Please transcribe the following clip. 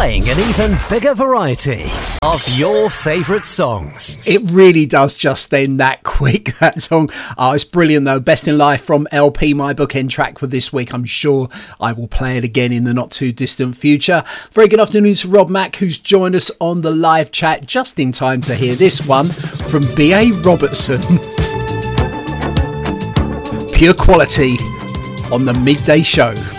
playing an even bigger variety of your favourite songs. It really does just end that quick, that song. Oh, it's brilliant though. Best in Life from LP, my bookend track for this week. I'm sure I will play it again in the not too distant future. Very good afternoon to Rob Mack, who's joined us on the live chat just in time to hear this one from B.A. Robertson. Pure quality on the midday show.